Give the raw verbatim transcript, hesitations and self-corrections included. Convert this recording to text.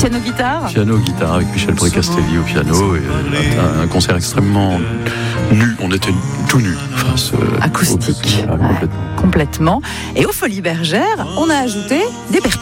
Piano-guitare Piano-guitare avec Michel Précastelli au piano. Et un, un concert extrêmement nu. On était tout nus face acoustique. Au, voilà, complètement. Ouais, complètement. Et aux Folies Bergères, on a ajouté des percussions.